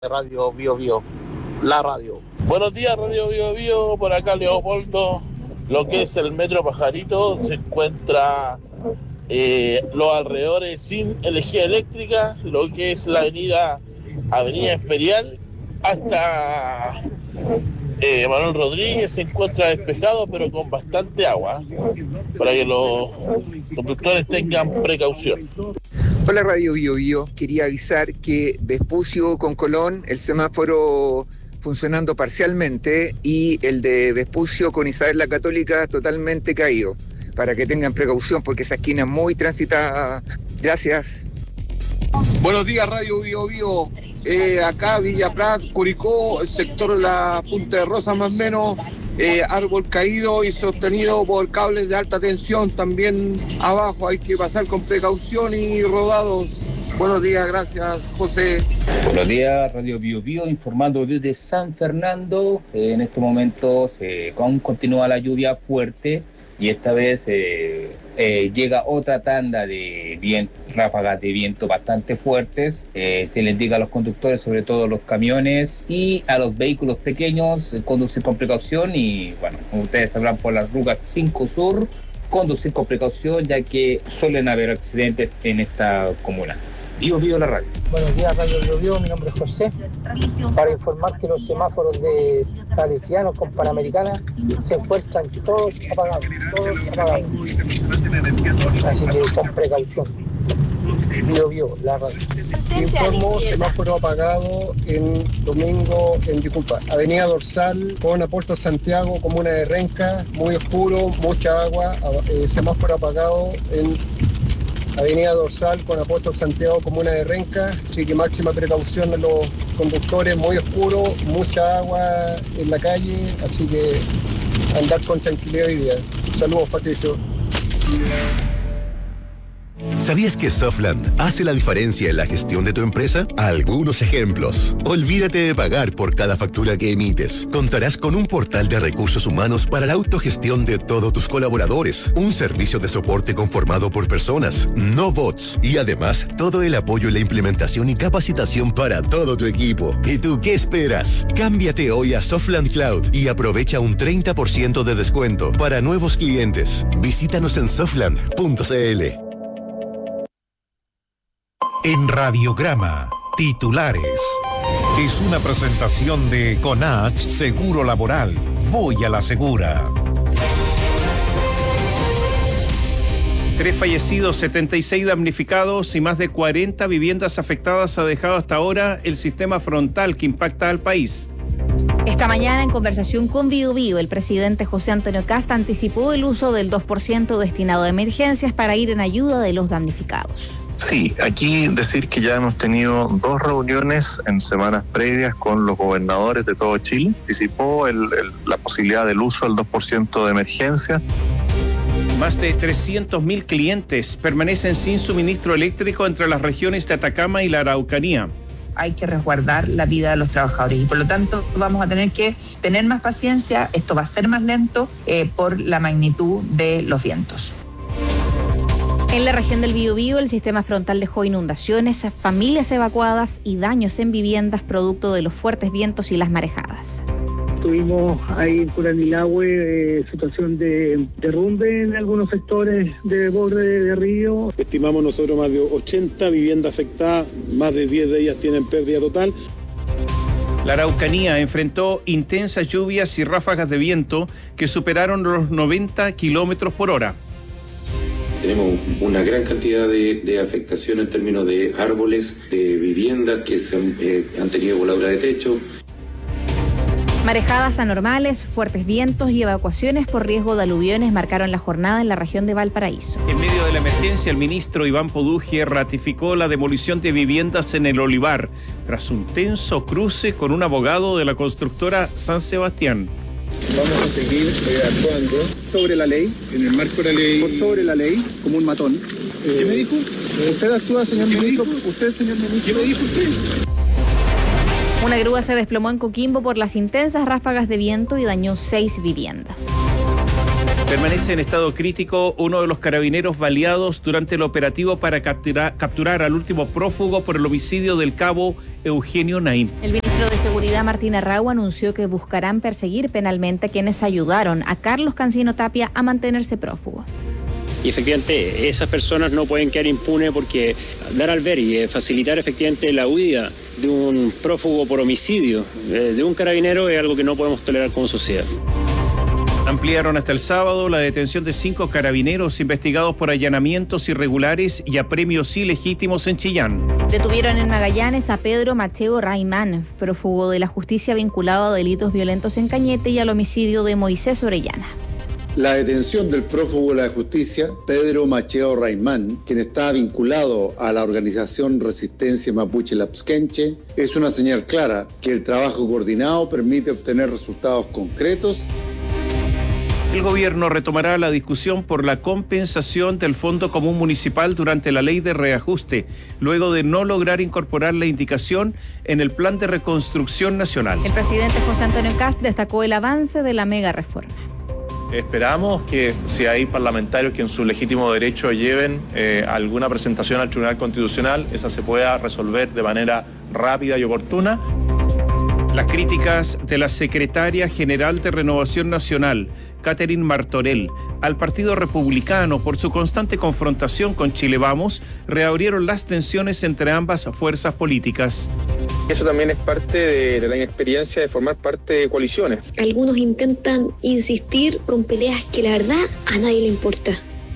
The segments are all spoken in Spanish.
Radio Bio Bio, la radio. Buenos días, Radio Bio Bio, por acá Leopoldo. Lo que es el Metro Pajarito se encuentra los alrededores sin energía eléctrica, lo que es la Avenida Imperial hasta Manuel Rodríguez se encuentra despejado, pero con bastante agua, para que los conductores tengan precaución. Hola Radio Bio Bio, quería avisar que Vespucio con Colón, el semáforo funcionando parcialmente y el de Vespucio con Isabel la Católica totalmente caído, para que tengan precaución porque esa esquina es muy transitada. Gracias. Buenos días Radio Bio Bio, acá Villa Prat, Curicó, el sector La Punta de Rosa más o menos, árbol caído y sostenido por cables de alta tensión también abajo, hay que pasar con precaución y rodados. Buenos días, gracias José. Buenos días, Radio Bio Bio, informando desde San Fernando. En estos momentos aún continúa la lluvia fuerte y esta vez llega otra tanda de ráfagas de viento bastante fuertes. Se les indica a los conductores, sobre todo los camiones y a los vehículos pequeños, conducir con precaución y, bueno, como ustedes sabrán, por las rutas 5 Sur, conducir con precaución ya que suelen haber accidentes en esta comuna. Bio Bio la radio. Buenos días Radio Bio Bio, mi nombre es José, para informar que los semáforos de Salesianos con Panamericana se encuentran todos apagados, así que con precaución. Bio Bio, la radio. Informo semáforo apagado Avenida Dorsal con Apuerto Santiago, comuna de Renca, muy oscuro, mucha agua, semáforo apagado en Avenida Dorsal con Apóstol Santiago, comuna de Renca, así que máxima precaución a los conductores, muy oscuro, mucha agua en la calle, así que andar con tranquilidad hoy día. Saludos, Patricio. ¿Sabías que Softland hace la diferencia en la gestión de tu empresa? Algunos ejemplos. Olvídate de pagar por cada factura que emites. Contarás con un portal de recursos humanos para la autogestión de todos tus colaboradores. Un servicio de soporte conformado por personas, no bots. Y además, todo el apoyo en la implementación y capacitación para todo tu equipo. ¿Y tú qué esperas? Cámbiate hoy a Softland Cloud y aprovecha un 30% de descuento para nuevos clientes. Visítanos en softland.cl. En Radiograma, titulares. Es una presentación de Conach Seguro Laboral. Voy a la segura. 3 fallecidos, 76 damnificados y más de 40 viviendas afectadas ha dejado hasta ahora el sistema frontal que impacta al país. Esta mañana, en conversación con Bio Bio, el presidente José Antonio Kast anticipó el uso del 2% destinado a emergencias para ir en ayuda de los damnificados. Sí, aquí decir que ya hemos tenido 2 reuniones en semanas previas con los gobernadores de todo Chile. Anticipó la posibilidad del uso del 2% de emergencia. Más de 300.000 clientes permanecen sin suministro eléctrico entre las regiones de Atacama y la Araucanía. Hay que resguardar la vida de los trabajadores y por lo tanto vamos a tener que tener más paciencia. Esto va a ser más lento por la magnitud de los vientos. En la región del Biobío, el sistema frontal dejó inundaciones, familias evacuadas y daños en viviendas producto de los fuertes vientos y las marejadas. Tuvimos ahí en Curanilahue situación de derrumbe en algunos sectores de borde de río. Estimamos nosotros más de 80 viviendas afectadas, más de 10 de ellas tienen pérdida total. La Araucanía enfrentó intensas lluvias y ráfagas de viento que superaron los 90 kilómetros por hora. Tenemos una gran cantidad de afectación en términos de árboles, de viviendas que han tenido voladura de techo. Marejadas anormales, fuertes vientos y evacuaciones por riesgo de aluviones marcaron la jornada en la región de Valparaíso. En medio de la emergencia, el ministro Iván Poduje ratificó la demolición de viviendas en el Olivar, tras un tenso cruce con un abogado de la constructora San Sebastián. Vamos a seguir actuando sobre la ley, en el marco de la ley, por sobre la ley, como un matón. ¿Qué me dijo? Usted actúa, señor ministro. Usted, señor ministro. ¿Qué me dijo usted? Una grúa se desplomó en Coquimbo por las intensas ráfagas de viento y dañó 6 viviendas. Permanece en estado crítico uno de los carabineros baleados durante el operativo para capturar al último prófugo por el homicidio del cabo Eugenio Naim. El ministro de Seguridad, Martín Arrau, anunció que buscarán perseguir penalmente a quienes ayudaron a Carlos Cancino Tapia a mantenerse prófugo. Y efectivamente esas personas no pueden quedar impunes porque dar al ver y facilitar efectivamente la huida de un prófugo por homicidio de un carabinero es algo que no podemos tolerar como sociedad. Ampliaron hasta el sábado la detención de 5 carabineros investigados por allanamientos irregulares y apremios ilegítimos en Chillán. Detuvieron en Magallanes a Pedro Macheo Raimán, prófugo de la justicia vinculado a delitos violentos en Cañete y al homicidio de Moisés Orellana. La detención del prófugo de la justicia, Pedro Macheo Raimán, quien está vinculado a la organización Resistencia Mapuche Lapsquenche, es una señal clara que el trabajo coordinado permite obtener resultados concretos. El gobierno retomará la discusión por la compensación del Fondo Común Municipal durante la ley de reajuste, luego de no lograr incorporar la indicación en el Plan de Reconstrucción Nacional. El presidente José Antonio Kast destacó el avance de la mega reforma. Esperamos que si hay parlamentarios que en su legítimo derecho lleven alguna presentación al Tribunal Constitucional, esa se pueda resolver de manera rápida y oportuna. Las críticas de la secretaria general de Renovación Nacional, Catherine Martorell, al Partido Republicano por su constante confrontación con Chile Vamos, reabrieron las tensiones entre ambas fuerzas políticas. Eso también es parte de la inexperiencia de formar parte de coaliciones. Algunos intentan insistir con peleas que la verdad a nadie le importa.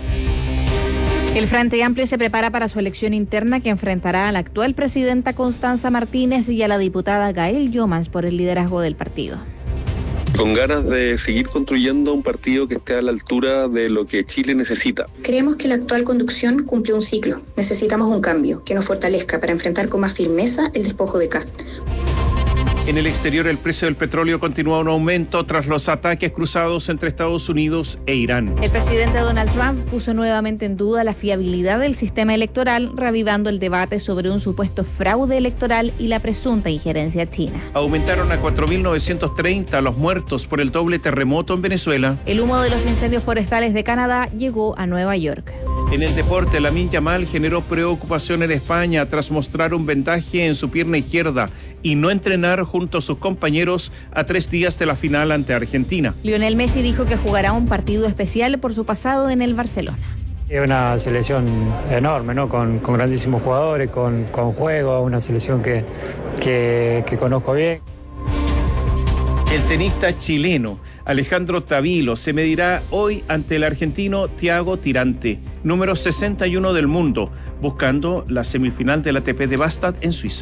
El Frente Amplio se prepara para su elección interna que enfrentará a la actual presidenta Constanza Martínez y a la diputada Gael Yomans por el liderazgo del partido. Con ganas de seguir construyendo un partido que esté a la altura de lo que Chile necesita. Creemos que la actual conducción cumple un ciclo. Necesitamos un cambio que nos fortalezca para enfrentar con más firmeza el despojo de Kast. En el exterior, el precio del petróleo continúa un aumento tras los ataques cruzados entre Estados Unidos e Irán. El presidente Donald Trump puso nuevamente en duda la fiabilidad del sistema electoral, reavivando el debate sobre un supuesto fraude electoral y la presunta injerencia china. Aumentaron a 4.930 los muertos por el doble terremoto en Venezuela. El humo de los incendios forestales de Canadá llegó a Nueva York. En el deporte, Lamine Yamal generó preocupación en España tras mostrar un vendaje en su pierna izquierda y no entrenar junto a sus compañeros a 3 días de la final ante Argentina. Lionel Messi dijo que jugará un partido especial por su pasado en el Barcelona. Es una selección enorme, ¿no? Con grandísimos jugadores, con juego, una selección que conozco bien. El tenista chileno Alejandro Tavilo se medirá hoy ante el argentino Thiago Tirante, número 61 del mundo, buscando la semifinal del ATP de Bastad en Suiza.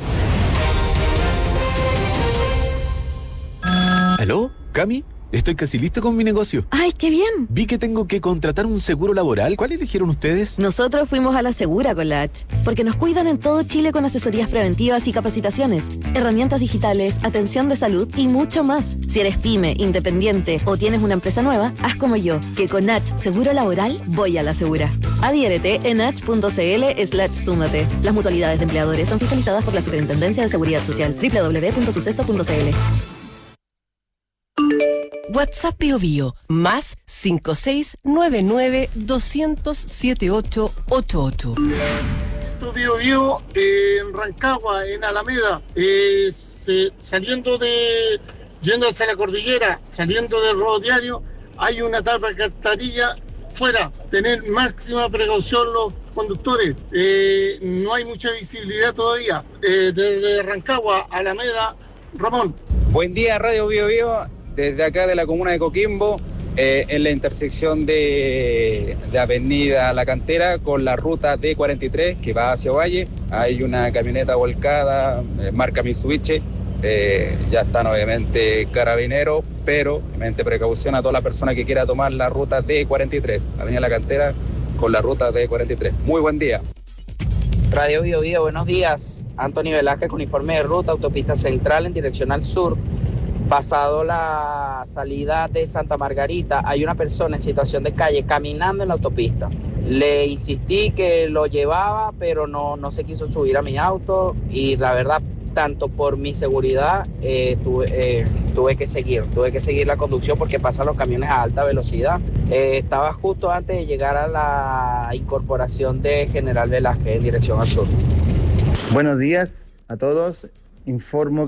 ¿Aló? ¿Cami? Estoy casi listo con mi negocio. ¡Ay, qué bien! Vi que tengo que contratar un seguro laboral. ¿Cuál eligieron ustedes? Nosotros fuimos a La Segura con la H, porque nos cuidan en todo Chile con asesorías preventivas y capacitaciones, herramientas digitales, atención de salud y mucho más. Si eres pyme, independiente o tienes una empresa nueva, haz como yo, que con H Seguro Laboral voy a La Segura. Adhiérete en h.cl/súmate. Las mutualidades de empleadores son fiscalizadas por la Superintendencia de Seguridad Social. www.suceso.cl. WhatsApp Biobío, más 5699-200-7888. Biobío en Rancagua, en Alameda, yendo hacia la cordillera, saliendo del rodoviario, hay una tapa de alcantarilla fuera. Tener máxima precaución los conductores. No hay mucha visibilidad todavía. Desde Rancagua, Alameda, Ramón. Buen día, Radio Biobío. Desde acá de la comuna de Coquimbo, en la intersección de Avenida La Cantera con la ruta D43 que va hacia Ovalle, hay una camioneta volcada, marca Mitsubishi. Ya están obviamente carabineros, pero obviamente precaución a toda la persona que quiera tomar la ruta D43, Avenida La Cantera con la ruta D43. Muy buen día. Radio Biobío, buenos días. Antonio Velázquez con informe de ruta, autopista central en dirección al sur. Pasado la salida de Santa Margarita, hay una persona en situación de calle caminando en la autopista. Le insistí que lo llevaba, pero no se quiso subir a mi auto y la verdad tanto por mi seguridad, tuve que seguir la conducción porque pasan los camiones a alta velocidad. Estaba justo antes de llegar a la incorporación de General Velázquez en dirección al sur. Buenos días a todos. Informo